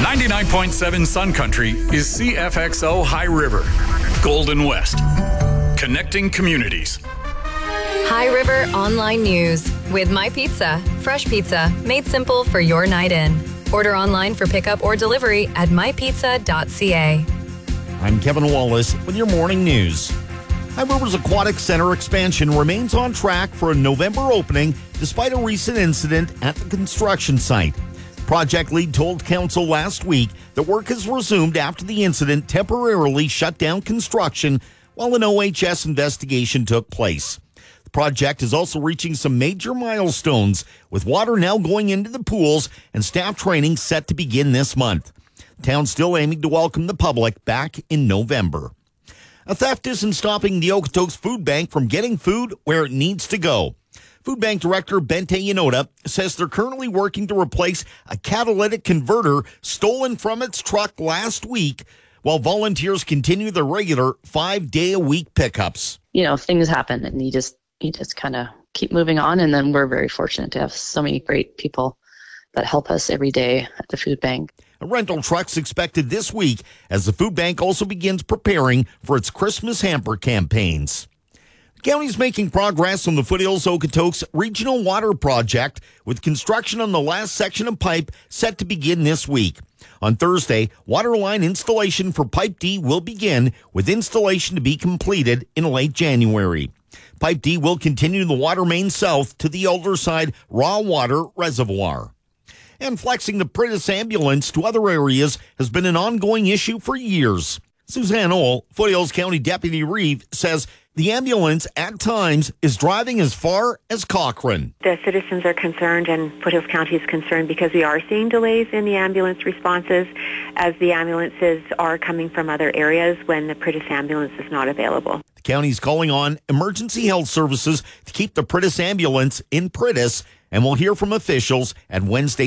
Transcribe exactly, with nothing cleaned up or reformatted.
ninety-nine point seven Sun Country is C F X O High River, Golden West, connecting communities. High River Online News with My Pizza. Fresh pizza made simple for your night in. Order online for pickup or delivery at my pizza dot c a. I'm Kevin Wallace with your morning news. High River's Aquatic Center expansion remains on track for a November opening despite a recent incident at the construction site. Project lead told council last week that work has resumed after the incident temporarily shut down construction while an O H S investigation took place. The project is also reaching some major milestones, with water now going into the pools and staff training set to begin this month. The town's still aiming to welcome the public back in November. A theft isn't stopping the Okotoks Food Bank from getting food where it needs to go. Food Bank Director Bente Yanoda says they're currently working to replace a catalytic converter stolen from its truck last week while volunteers continue their regular five-day-a-week pickups. You know, things happen and you just you just kind of keep moving on, and then we're very fortunate to have so many great people that help us every day at the food bank. A rental truck's expected this week as the food bank also begins preparing for its Christmas hamper campaigns. The county's making progress on the Foothills Okotoks Regional Water Project, with construction on the last section of pipe set to begin this week. On Thursday, water line installation for Pipe D will begin, with installation to be completed in late January. Pipe D will continue the water main south to the Alderside Raw Water Reservoir. And flexing the Pritis ambulance to other areas has been an ongoing issue for years. Suzanne Ohl, Foothills County Deputy Reeve, says the ambulance at times is driving as far as Cochrane. The citizens are concerned and Foothills County is concerned because we are seeing delays in the ambulance responses as the ambulances are coming from other areas when the Pritis ambulance is not available. The county's calling on emergency health services to keep the Pritis ambulance in Pritis, and we'll hear from officials at Wednesday